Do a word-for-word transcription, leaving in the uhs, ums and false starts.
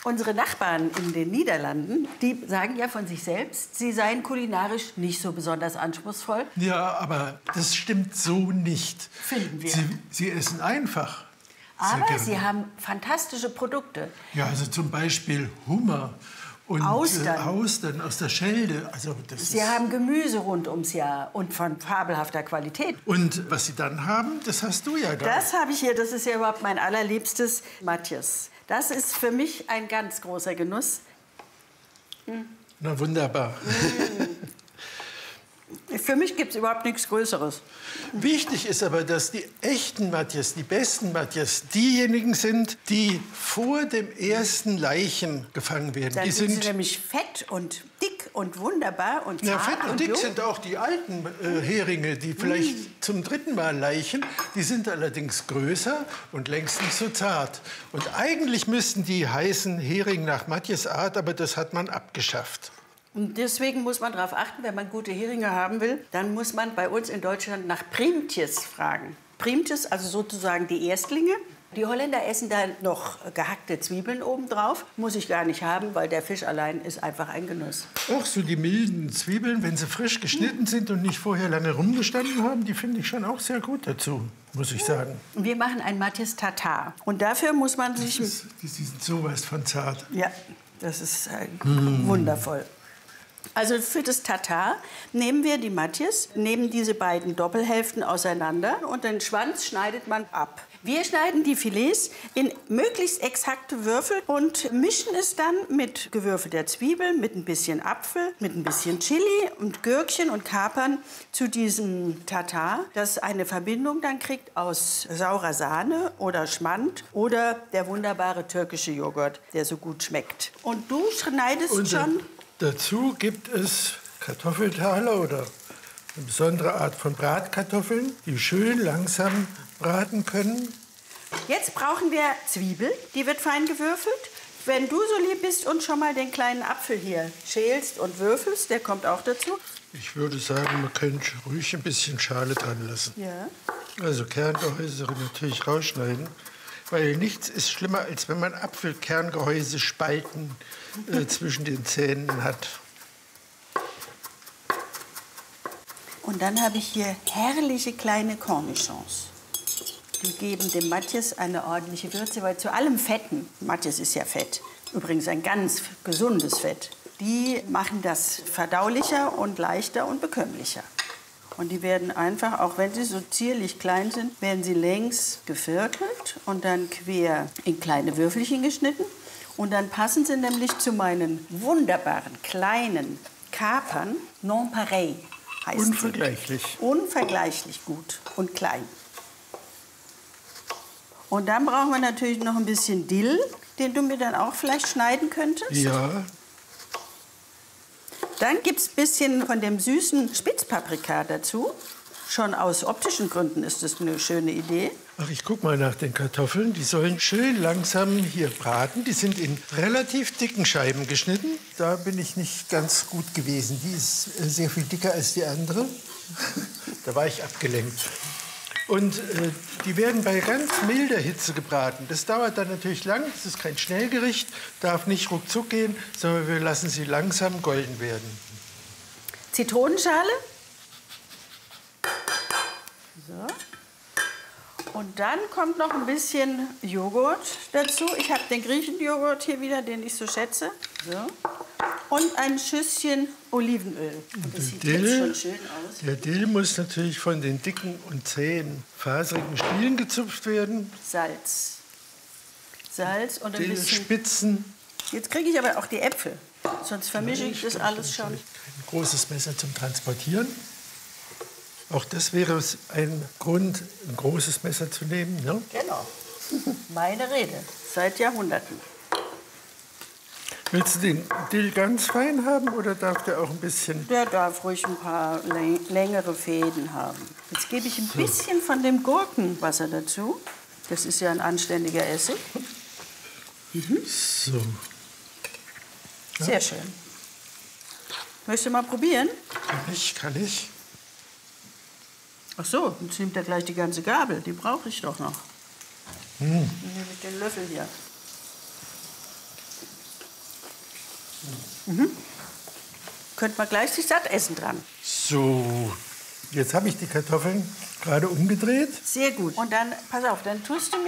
Unsere Nachbarn in den Niederlanden, die sagen ja von sich selbst, sie seien kulinarisch nicht so besonders anspruchsvoll. Ja, aber das stimmt so nicht. Finden wir. Sie, sie essen einfach. Aber sie haben fantastische Produkte. Ja, also zum Beispiel Hummer und Austern. Äh, Austern aus der Schelde. Also das Sie ist haben Gemüse rund ums Jahr und von fabelhafter Qualität. Und was sie dann haben, das hast du ja da. Das habe ich hier, das ist ja überhaupt mein allerliebstes Matjes. Das ist für mich ein ganz großer Genuss. Hm. Na wunderbar. Mm. Für mich gibt es überhaupt nichts Größeres. Wichtig ist aber, dass die echten Matjes, die besten Matjes, diejenigen sind, die vor dem ersten Laichen gefangen werden. Dann die sind sind sie nämlich fett und dick und wunderbar und zart. Ja, fett und, und dick jung. sind auch die alten äh, Heringe, die vielleicht mm. zum dritten Mal laichen. Die sind allerdings größer und längst nicht so zart. Und eigentlich müssten die heißen Hering nach Matjes Art, aber das hat man abgeschafft. Und deswegen muss man darauf achten, wenn man gute Heringe haben will, dann muss man bei uns in Deutschland nach Priemtjes fragen. Priemtjes, also sozusagen die Erstlinge. Die Holländer essen da noch gehackte Zwiebeln obendrauf. Muss ich gar nicht haben, weil der Fisch allein ist einfach ein Genuss. Auch so die milden Zwiebeln, wenn sie frisch geschnitten sind und nicht vorher lange rumgestanden haben, die finde ich schon auch sehr gut dazu, muss ich sagen. Wir machen ein Matjes Tatar. Und dafür muss man sich... Das ist, die sind sowas von zart. Ja, das ist äh, mm. wundervoll. Also für das Tatar nehmen wir die Matjes, nehmen diese beiden Doppelhälften auseinander und den Schwanz schneidet man ab. Wir schneiden die Filets in möglichst exakte Würfel und mischen es dann mit gewürfelter Zwiebel, mit ein bisschen Apfel, mit ein bisschen Chili und Gürkchen und Kapern zu diesem Tatar, das eine Verbindung dann kriegt aus saurer Sahne oder Schmand oder der wunderbare türkische Joghurt, der so gut schmeckt. Und du schneidest und schon... Dazu gibt es Kartoffeltaler oder eine besondere Art von Bratkartoffeln, die schön langsam braten können. Jetzt brauchen wir Zwiebel, die wird fein gewürfelt. Wenn du so lieb bist und schon mal den kleinen Apfel hier schälst und würfelst, der kommt auch dazu. Ich würde sagen, man könnte ruhig ein bisschen Schale dran lassen. Ja. Also Kerngehäuse natürlich rausschneiden. Weil nichts ist schlimmer, als wenn man Apfelkerngehäuse Spalten äh, zwischen den Zähnen hat. Und dann habe ich hier herrliche kleine Cornichons. Die geben dem Matjes eine ordentliche Würze, weil zu allem Fetten, Matjes ist ja Fett, übrigens ein ganz gesundes Fett, die machen das verdaulicher und leichter und bekömmlicher. Und die werden einfach, auch wenn sie so zierlich klein sind, werden sie längs geviertelt und dann quer in kleine Würfelchen geschnitten. Und dann passen sie nämlich zu meinen wunderbaren kleinen Kapern. Non pareil heißt Unvergleichlich. sie. Unvergleichlich gut und klein. Und dann brauchen wir natürlich noch ein bisschen Dill, den du mir dann auch vielleicht schneiden könntest. Ja. Dann gibt es ein bisschen von dem süßen Spitzpaprika dazu. Schon aus optischen Gründen ist das eine schöne Idee. Ach, ich guck mal nach den Kartoffeln. Die sollen schön langsam hier braten. Die sind in relativ dicken Scheiben geschnitten. Da bin ich nicht ganz gut gewesen. Die ist sehr viel dicker als die andere. Da war ich abgelenkt. Und äh, die werden bei ganz milder Hitze gebraten. Das dauert dann natürlich lang. Das ist kein Schnellgericht, darf nicht ruckzuck gehen, sondern wir lassen sie langsam golden werden. Zitronenschale. So. Und dann kommt noch ein bisschen Joghurt dazu. Ich habe den Griechenjoghurt hier wieder, den ich so schätze. So. Und ein Schüsschen Olivenöl. Und das sieht Dill, jetzt schon schön aus. Der Dill muss natürlich von den dicken und zähen, faserigen Stielen gezupft werden. Salz. Salz und ein Dill, bisschen... Spitzen. Jetzt kriege ich aber auch die Äpfel. Sonst vermische ich das alles schon. Ein großes Messer zum Transportieren. Auch das wäre ein Grund, ein großes Messer zu nehmen. Ne? Genau. Meine Rede. Seit Jahrhunderten. Willst du den Dill ganz fein haben oder darf der auch ein bisschen... Der darf ruhig ein paar längere Fäden haben. Jetzt gebe ich ein so. bisschen von dem Gurkenwasser dazu. Das ist ja ein anständiger Essig. Mhm. So. Ja. Sehr schön. Möchtest du mal probieren? Kann ich, kann ich. Ach so, jetzt nimmt er gleich die ganze Gabel. Die brauche ich doch noch. Hm. Dann nehme ich den Löffel hier. Mhm. Könnte man gleich sich satt essen dran. So, jetzt habe ich die Kartoffeln gerade umgedreht. Sehr gut. Und dann, pass auf, dann tust du mir